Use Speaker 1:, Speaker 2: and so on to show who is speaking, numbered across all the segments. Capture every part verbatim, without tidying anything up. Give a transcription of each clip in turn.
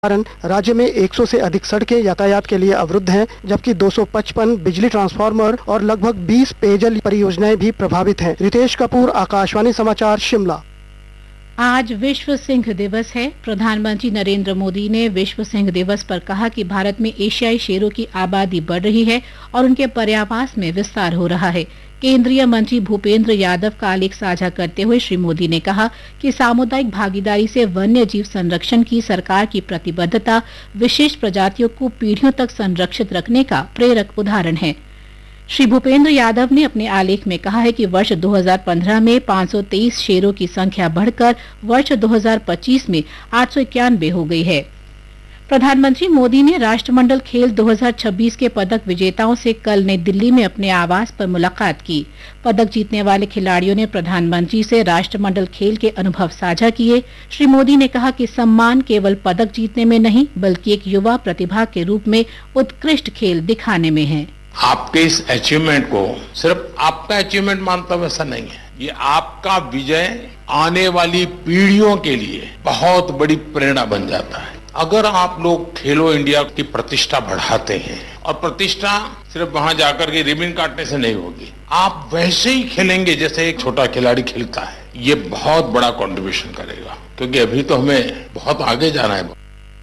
Speaker 1: कारण राज्य में सौ से अधिक सड़कें यातायात के लिए अवरुद्ध हैं, जबकि दो सौ पचपन बिजली ट्रांसफार्मर और लगभग बीस पेयजल परियोजनाएं भी प्रभावित हैं। रितेश कपूर, आकाशवाणी समाचार, शिमला।
Speaker 2: आज विश्व सिंह दिवस है। प्रधानमंत्री नरेंद्र मोदी ने विश्व सिंह दिवस पर कहा कि भारत में एशियाई शेरों की आबादी बढ़ रही है और उनके पर्यावास में विस्तार हो रहा है। केंद्रीय मंत्री भूपेंद्र यादव का आलेख साझा करते हुए श्री मोदी ने कहा कि सामुदायिक भागीदारी से वन्य जीव संरक्षण की सरकार की प्रतिबद्धता विशेष प्रजातियों को पीढ़ियों तक संरक्षित रखने का प्रेरक उदाहरण है। श्री भूपेंद्र यादव ने अपने आलेख में कहा है कि वर्ष दो हज़ार पंद्रह में पाँच सौ तेईस शेरों की संख्या बढ़कर वर्ष दो हज़ार पच्चीस में आठ सौ इक्यानवे हो गई है। प्रधानमंत्री मोदी ने राष्ट्रमंडल खेल दो हज़ार छब्बीस के पदक विजेताओं से कल नई दिल्ली में अपने आवास पर मुलाकात की। पदक जीतने वाले खिलाड़ियों ने प्रधानमंत्री से राष्ट्रमंडल खेल के अनुभव साझा किए। श्री मोदी ने कहा कि सम्मान केवल पदक जीतने में नहीं, बल्कि एक युवा प्रतिभा के रूप में उत्कृष्ट खेल दिखाने में है।
Speaker 3: आपके इस अचीवमेंट को सिर्फ आपका अचीवमेंट मानता हूं, ऐसा नहीं है। ये आपका विजय आने वाली पीढ़ियों के लिए बहुत बड़ी प्रेरणा बन जाता है। अगर आप लोग खेलो इंडिया की प्रतिष्ठा बढ़ाते हैं, और प्रतिष्ठा सिर्फ वहां जाकर के रिबन काटने से नहीं होगी, आप वैसे ही खेलेंगे जैसे एक छोटा खिलाड़ी खेलता है, ये बहुत बड़ा कंट्रीब्यूशन करेगा। क्योंकि अभी तो हमें बहुत आगे जाना है।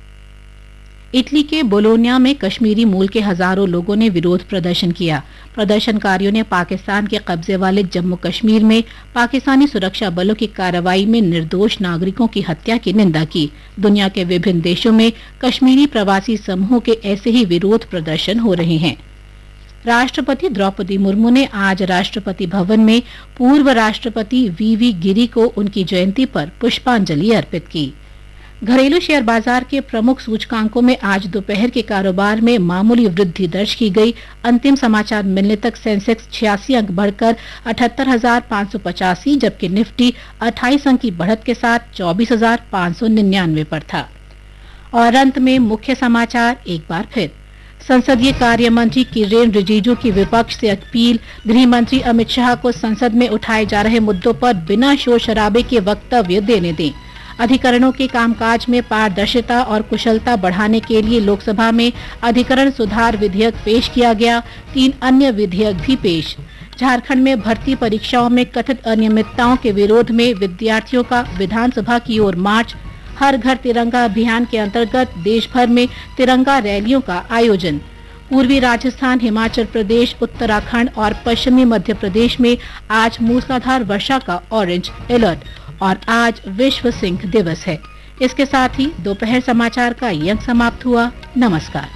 Speaker 2: इटली के बोलोनिया में कश्मीरी मूल के हजारों लोगों ने विरोध प्रदर्शन किया। प्रदर्शनकारियों ने पाकिस्तान के कब्जे वाले जम्मू कश्मीर में पाकिस्तानी सुरक्षा बलों की कार्रवाई में निर्दोष नागरिकों की हत्या की निंदा की। दुनिया के विभिन्न देशों में कश्मीरी प्रवासी समूहों के ऐसे ही विरोध प्रदर्शन हो रहे हैं। राष्ट्रपति द्रौपदी मुर्मू ने आज राष्ट्रपति भवन में पूर्व राष्ट्रपति वी वी गिरी को उनकी जयंती पर पुष्पांजलि अर्पित की। घरेलू शेयर बाजार के प्रमुख सूचकांकों में आज दोपहर के कारोबार में मामूली वृद्धि दर्ज की गई। अंतिम समाचार मिलने तक सेंसेक्स छियासी अंक बढ़कर अठहत्तर हजार पाँच सौ पचासी, जबकि निफ्टी अट्ठाईस अंक की बढ़त के साथ चौबीस हजार पाँच सौ निन्यानवे पर था। और अंत में मुख्य समाचार एक बार फिर। संसदीय कार्य मंत्री किरेन रिजिजू की विपक्ष से अपील, गृह मंत्री अमित शाह को संसद में उठाए जा रहे मुद्दों पर बिना शोर शराबे के वक्तव्य देने दें। अधिकरणों के कामकाज में पारदर्शिता और कुशलता बढ़ाने के लिए लोकसभा में अधिकरण सुधार विधेयक पेश किया गया। तीन अन्य विधेयक भी पेश। झारखंड में भर्ती परीक्षाओं में कथित अनियमितताओं के विरोध में विद्यार्थियों का विधानसभा की ओर मार्च। हर घर तिरंगा अभियान के अंतर्गत देश भर में तिरंगा रैलियों का आयोजन। पूर्वी राजस्थान, हिमाचल प्रदेश, उत्तराखंड और पश्चिमी मध्य प्रदेश में आज मूसलाधार वर्षा का ऑरेंज अलर्ट। और आज विश्व सिंह दिवस है। इसके साथ ही दोपहर समाचार का ये अंक समाप्त हुआ। नमस्कार।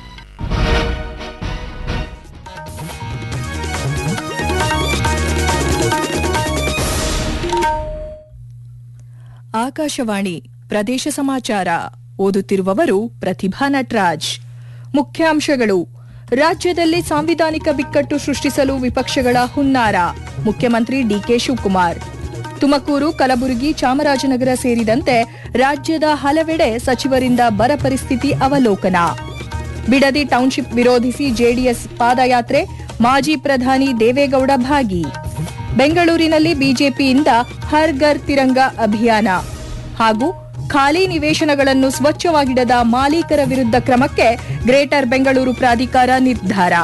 Speaker 4: ಆಕಾಶವಾಣಿ ಪ್ರದೇಶ ಸಮಾಚಾರ ಓದುತ್ತಿರುವವರು ಪ್ರತಿಭಾ ನಟರಾಜ್. ಮುಖ್ಯಾಂಶಗಳು: ರಾಜ್ಯದಲ್ಲಿ ಸಾಂವಿಧಾನಿಕ ಬಿಕ್ಕಟ್ಟು ಸೃಷ್ಟಿಸಲು ವಿಪಕ್ಷಗಳ ಹುನ್ನಾರ, ಮುಖ್ಯಮಂತ್ರಿ ಡಿಕೆ ಶಿವಕುಮಾರ್. ತುಮಕೂರು, ಕಲಬುರಗಿ, ಚಾಮರಾಜನಗರ ಸೇರಿದಂತೆ ರಾಜ್ಯದ ಹಲವೆಡೆ ಸಚಿವರಿಂದ ಬರ ಪರಿಸ್ಥಿತಿ ಅವಲೋಕನ. ಬಿಡದಿ ಟೌನ್ಶಿಪ್ ವಿರೋಧಿಸಿ ಜೆಡಿಎಸ್ ಪಾದಯಾತ್ರೆ, ಮಾಜಿ ಪ್ರಧಾನಿ ದೇವೇಗೌಡ ಭಾಗಿ. ಬೆಂಗಳೂರಿನಲ್ಲಿ ಬಿಜೆಪಿಯಿಂದ ಹರ್ ಘರ್ ತಿರಂಗಾ ಅಭಿಯಾನ. ಹಾಗೂ ಖಾಲಿ ನಿವೇಶನಗಳನ್ನು ಸ್ವಚ್ಛವಾಗಿಡದ ಮಾಲೀಕರ ವಿರುದ್ಧ ಕ್ರಮಕ್ಕೆ ಗ್ರೇಟರ್ ಬೆಂಗಳೂರು ಪ್ರಾಧಿಕಾರ ನಿರ್ಧಾರ.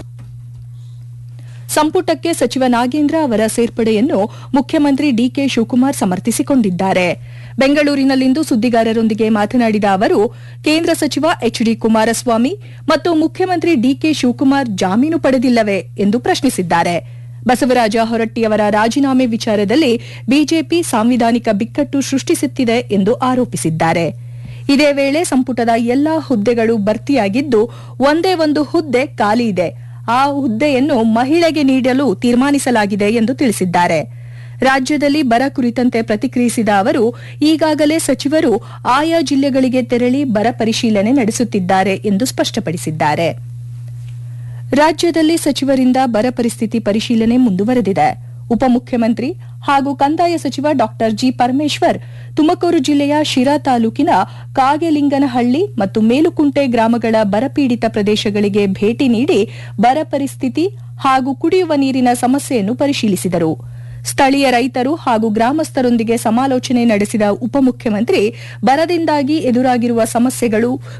Speaker 4: ಸಂಪುಟಕ್ಕೆ ಸಚಿವ ನಾಗೇಂದ್ರ ಅವರ ಸೇರ್ಪಡೆಯನ್ನು ಮುಖ್ಯಮಂತ್ರಿ ಡಿಕೆ ಶಿವಕುಮಾರ್ ಸಮರ್ಥಿಸಿಕೊಂಡಿದ್ದಾರೆ. ಬೆಂಗಳೂರಿನಲ್ಲಿಂದು ಸುದ್ದಿಗಾರರೊಂದಿಗೆ ಮಾತನಾಡಿದ ಅವರು, ಕೇಂದ್ರ ಸಚಿವ ಎಚ್ ಡಿ ಕುಮಾರಸ್ವಾಮಿ ಮತ್ತು ಮುಖ್ಯಮಂತ್ರಿ ಡಿಕೆ ಶಿವಕುಮಾರ್ ಜಾಮೀನು ಪಡೆದಿಲ್ಲವೇ ಎಂದು ಪ್ರಶ್ನಿಸಿದ್ದಾರೆ. ಬಸವರಾಜ ಹೊರಟ್ಟಿಯವರ ರಾಜೀನಾಮೆ ವಿಚಾರದಲ್ಲಿ ಬಿಜೆಪಿ ಸಾಂವಿಧಾನಿಕ ಬಿಕ್ಕಟ್ಟು ಸೃಷ್ಟಿಸುತ್ತಿದೆ ಎಂದು ಆರೋಪಿಸಿದ್ದಾರೆ. ಇದೇ ವೇಳೆ ಸಂಪುಟದ ಎಲ್ಲಾ ಹುದ್ದೆಗಳು ಭರ್ತಿಯಾಗಿದ್ದು ಒಂದೇ ಒಂದು ಹುದ್ದೆ ಖಾಲಿ ಇದೆ. ಆ ಹುದ್ದೆಯನ್ನು ಮಹಿಳೆಗೆ ನೀಡಲು ತೀರ್ಮಾನಿಸಲಾಗಿದೆ ಎಂದು ತಿಳಿಸಿದ್ದಾರೆ. ರಾಜ್ಯದಲ್ಲಿ ಬರ ಕುರಿತಂತೆ ಪ್ರತಿಕ್ರಿಯಿಸಿದ ಅವರು, ಈಗಾಗಲೇ ಸಚಿವರು ಆಯಾ ಜಿಲ್ಲೆಗಳಿಗೆ ತೆರಳಿ ಬರ ಪರಿಶೀಲನೆ ನಡೆಸುತ್ತಿದ್ದಾರೆ ಎಂದು ಸ್ಪಷ್ಟಪಡಿಸಿದ್ದಾರೆ. ರಾಜ್ಯದಲ್ಲಿ ಸಚಿವರಿಂದ ಬರ ಪರಿಸ್ಥಿತಿ ಪರಿಶೀಲನೆ ಮುಂದುವರೆದಿದೆ. ಉಪಮುಖ್ಯಮಂತ್ರಿ ಹಾಗೂ ಕಂದಾಯ ಸಚಿವ ಡಾ ಜಿ ಪರಮೇಶ್ವರ್ ತುಮಕೂರು ಜಿಲ್ಲೆಯ ಶಿರಾ ತಾಲೂಕಿನ ಕಾಗೆಲಿಂಗನಹಳ್ಳಿ ಮತ್ತು ಮೇಲುಕುಂಟೆ ಗ್ರಾಮಗಳ ಬರಪೀಡಿತ ಪ್ರದೇಶಗಳಿಗೆ ಭೇಟಿ ನೀಡಿ ಬರ ಪರಿಸ್ಥಿತಿ ಹಾಗೂ ಕುಡಿಯುವ ನೀರಿನ ಸಮಸ್ಯೆಯನ್ನು ಪರಿಶೀಲಿಸಿದರು. ಸ್ಥಳೀಯ ರೈತರು ಹಾಗೂ ಗ್ರಾಮಸ್ಥರೊಂದಿಗೆ ಸಮಾಲೋಚನೆ ನಡೆಸಿದ ಉಪಮುಖ್ಯಮಂತ್ರಿ ಬರದಿಂದಾಗಿ ಎದುರಾಗಿರುವ ಸಮಸ್ಯೆಗಳು